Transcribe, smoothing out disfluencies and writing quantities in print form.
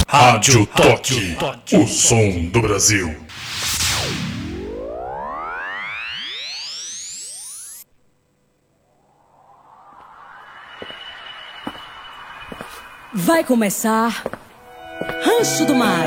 Rádio Toque, o som do Brasil. Vai começar Rancho do Mar.